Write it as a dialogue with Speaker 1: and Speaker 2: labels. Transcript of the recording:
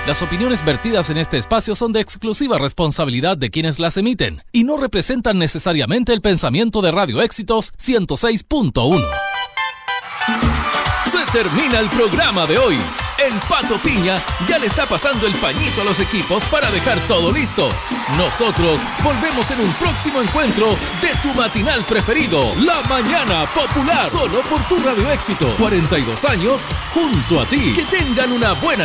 Speaker 1: Las opiniones vertidas en este espacio son de exclusiva responsabilidad de quienes las emiten y no representan necesariamente el pensamiento de Radio Éxitos 106.1. Se termina el programa de hoy. El Pato Piña ya le está pasando el pañito a los equipos para dejar todo listo. Nosotros volvemos en un próximo encuentro de tu matinal preferido, La Mañana Popular, solo por tu Radio Éxito. 42 años junto a ti. Que tengan una buena